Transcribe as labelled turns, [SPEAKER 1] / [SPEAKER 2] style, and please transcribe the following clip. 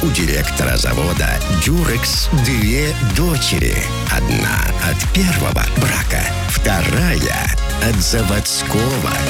[SPEAKER 1] У директора завода «Дюрекс» две дочери. Одна от первого брака, вторая от заводского.